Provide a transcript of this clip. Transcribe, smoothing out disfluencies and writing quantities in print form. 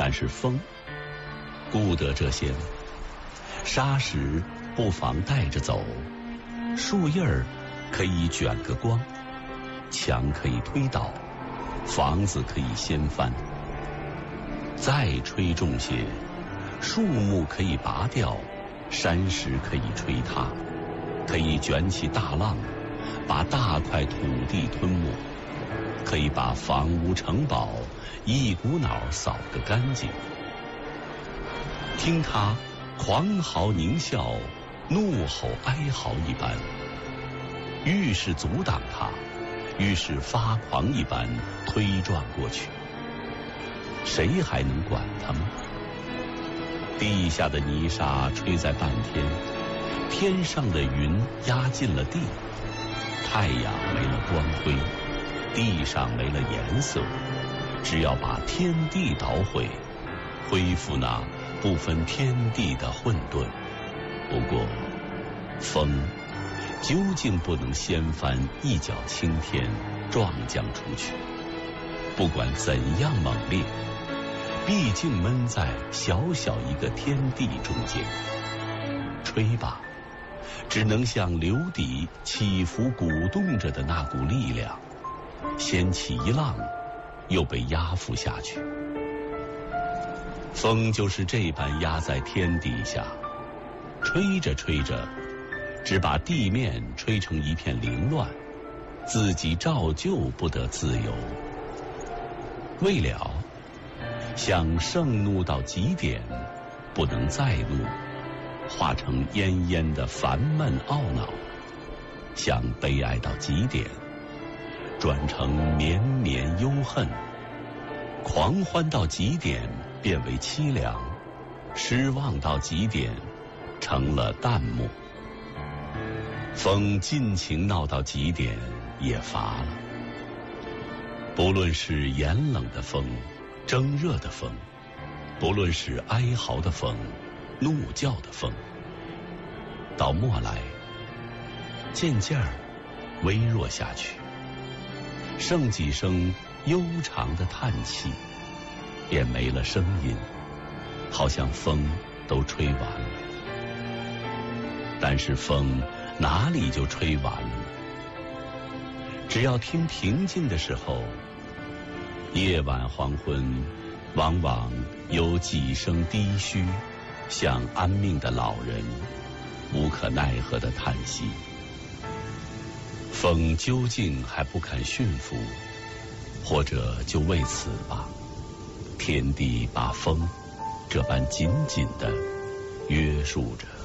但是风顾得这些吗？沙石不妨带着走，树叶儿可以卷个光，墙可以推倒，房子可以掀翻。再吹重些，树木可以拔掉，山石可以吹塌，可以卷起大浪，把大块土地吞没，可以把房屋城堡一股脑扫个干净。听他狂嚎狞笑，怒吼哀嚎一般，愈是阻挡他，愈是发狂一般推撞过去。谁还能管他吗？地下的泥沙吹在半天，天上的云压进了地，太阳没了光辉，地上没了颜色。只要把天地捣毁，恢复那不分天地的混沌。不过风究竟不能掀翻一角青天，撞将出去。不管怎样猛烈，毕竟闷在小小一个天地中间。吹吧，只能像流底起伏鼓动着的那股力量，掀起一浪，又被压伏下去。风就是这般压在天底下，吹着吹着，只把地面吹成一片凌乱，自己照旧不得自由。未了，想盛怒到极点，不能再怒，化成奄奄的烦闷懊恼；想悲哀到极点，转成绵绵忧恨；狂欢到极点，变为凄凉；失望到极点，成了淡漠。风尽情闹到极点，也乏了。不论是严冷的风，蒸热的风，不论是哀嚎的风，怒叫的风，到末来渐渐微弱下去，剩几声悠长的叹气，便没了声音，好像风都吹完了。但是风哪里就吹完了呢？只要听平静的时候，夜晚黄昏，往往有几声低嘘，像安命的老人无可奈何的叹息。风究竟还不肯驯服，或者就为此吧，天地把风这般紧紧地约束着。